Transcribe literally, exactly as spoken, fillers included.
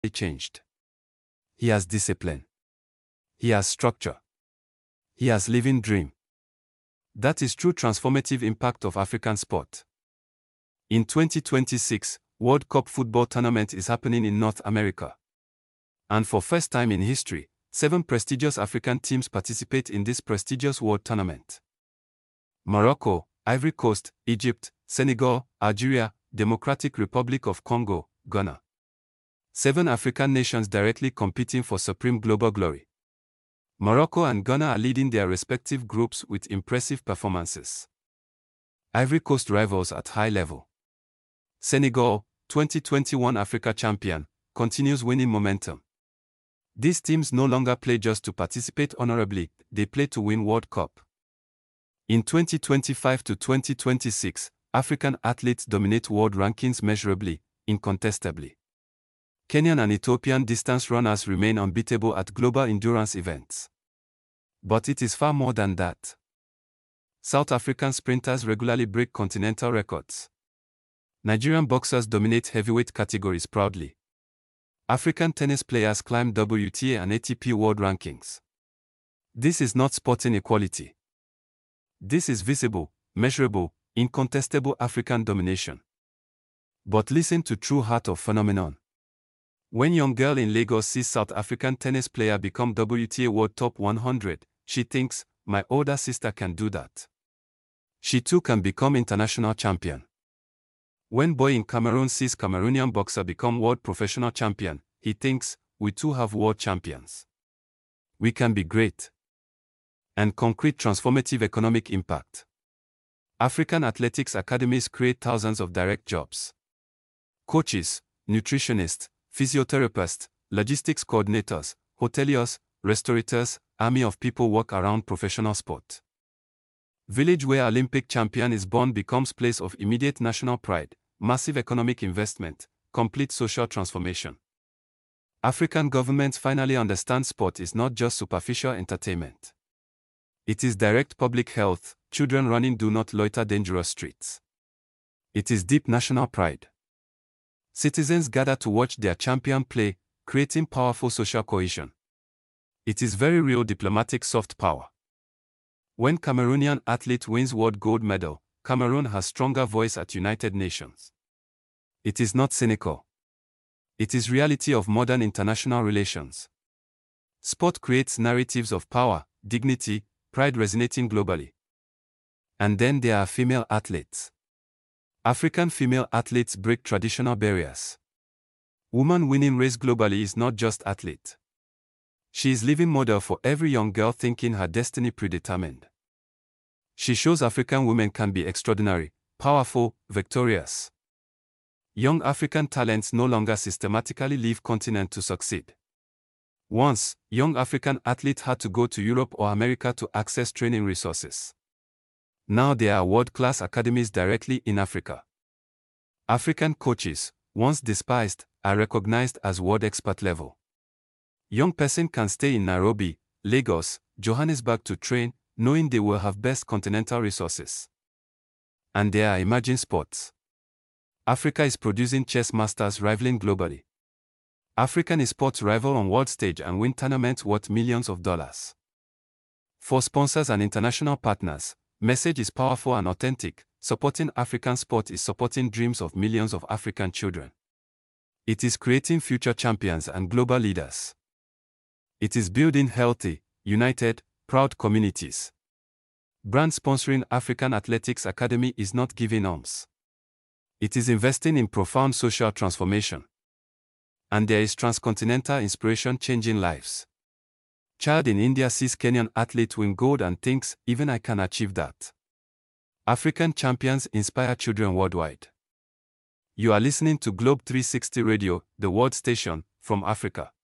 changed. He has discipline. He has structure. He has living dream. That is true transformative impact of African sport. In twenty twenty-six, World Cup football tournament is happening in North America. And for first time in history, seven prestigious African teams participate in this prestigious world tournament. Morocco, Ivory Coast, Egypt, Senegal, Algeria, Democratic Republic of Congo, Ghana. Seven African nations directly competing for supreme global glory. Morocco and Ghana are leading their respective groups with impressive performances. Ivory Coast rivals at high level. Senegal, twenty twenty-one Africa champion, continues winning momentum. These teams no longer play just to participate honorably, they play to win World Cup. In twenty twenty-five to twenty twenty-six, African athletes dominate world rankings measurably, incontestably. Kenyan and Ethiopian distance runners remain unbeatable at global endurance events. But it is far more than that. South African sprinters regularly break continental records. Nigerian boxers dominate heavyweight categories proudly. African tennis players climb W T A and A T P world rankings. This is not sporting equality. This is visible, measurable, incontestable African domination. But listen to true heart of phenomenon. When young girl in Lagos sees South African tennis player become W T A World Top one hundred, she thinks, my older sister can do that. She too can become international champion. When boy in Cameroon sees Cameroonian boxer become world professional champion, he thinks, we too have world champions. We can be great. And concrete transformative economic impact. African athletics academies create thousands of direct jobs. Coaches, nutritionists, physiotherapists, logistics coordinators, hoteliers, restaurateurs, army of people work around professional sport. Village where Olympic champion is born becomes place of immediate national pride, massive economic investment, complete social transformation. African governments finally understand sport is not just superficial entertainment. It is direct public health, children running do not loiter dangerous streets. It is deep national pride. Citizens gather to watch their champion play, creating powerful social cohesion. It is very real diplomatic soft power. When Cameroonian athlete wins world gold medal, Cameroon has stronger voice at United Nations. It is not cynical. It is reality of modern international relations. Sport creates narratives of power, dignity, pride resonating globally. And then there are female athletes. African female athletes break traditional barriers. Woman winning race globally is not just athlete. She is living model for every young girl thinking her destiny predetermined. She shows African women can be extraordinary, powerful, victorious. Young African talents no longer systematically leave continent to succeed. Once, young African athletes had to go to Europe or America to access training resources. Now there are world-class academies directly in Africa. African coaches, once despised, are recognized as world expert level. Young person can stay in Nairobi, Lagos, Johannesburg to train, knowing they will have best continental resources. And there are emerging sports. Africa is producing chess masters rivaling globally. African esports rival on world stage and win tournaments worth millions of dollars. For sponsors and international partners, message is powerful and authentic. Supporting African sport is supporting dreams of millions of African children. It is creating future champions and global leaders. It is building healthy, united, proud communities. Brand sponsoring African Athletics Academy is not giving alms. It is investing in profound social transformation. And there is transcontinental inspiration changing lives. Child in India sees Kenyan athlete win gold and thinks, even I can achieve that. African champions inspire children worldwide. You are listening to Globe three sixty Radio, the world station, from Africa.